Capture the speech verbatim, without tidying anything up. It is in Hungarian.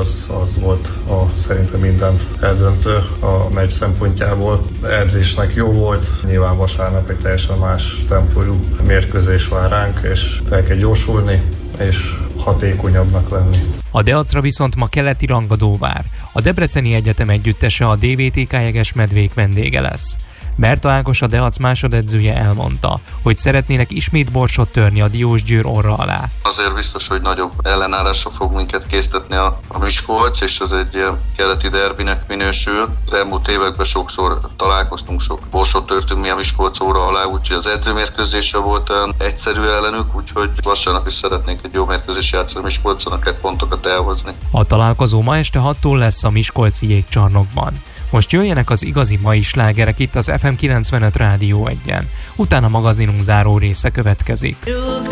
az, az volt a, szerintem mindent eldöntő a meccs szempontjából. Edzésnek jó volt, nyilván vasárnap egy teljesen más tempójú mérkőzés vár ránk, és fel kell gyorsulni, és hatékonyabbnak lenni. A Deacra viszont ma keleti rangadó vár. A Debreceni Egyetem együttese a dé vé té ká Jegesmedvék vendége lesz. Berta Ákos, a Deac másodedzője elmondta, hogy szeretnének ismét borsot törni a Diósgyőr orra alá. Azért biztos, hogy nagyobb ellenállásra fog minket késztetni a, a Miskolc, és az egy ilyen keleti derbinek minősül. Az elmúlt években sokszor találkoztunk, sok borsot törtünk mi a Miskolc óra alá, úgyhogy az edzőmérkőzésre volt olyan egyszerű ellenük, úgyhogy vasárnap is szeretnénk egy jó mérkőzés játszani Miskolcon, a két pontokat elhozni. A találkozó ma este hattól lesz a miskolci jégcsarnokban. Most jöjjenek az igazi mai slágerek itt az ef em kilencvenöt Rádió egyen. Utána magazinunk záró része következik.